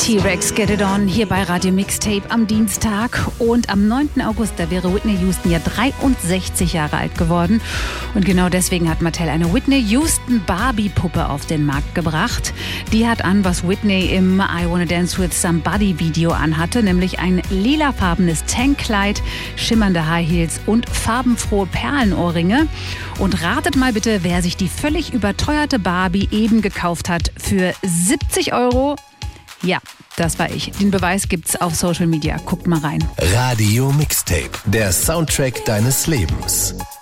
T-Rex Get It On hier bei Radio Mixtape am Dienstag. Und am 9. August, da wäre Whitney Houston ja 63 Jahre alt geworden. Und genau deswegen hat Mattel eine Whitney Houston Barbie-Puppe auf den Markt gebracht. Die hat an, was Whitney im I Wanna Dance With Somebody Video anhatte, nämlich ein lilafarbenes Tankkleid, schimmernde High Heels und farbenfrohe Perlenohrringe. Und ratet mal bitte, wer sich die völlig überteuerte Barbie eben gekauft hat für 70 Euro. Ja, das war ich. Den Beweis gibt's auf Social Media. Guckt mal rein. Radio Mixtape, der Soundtrack deines Lebens.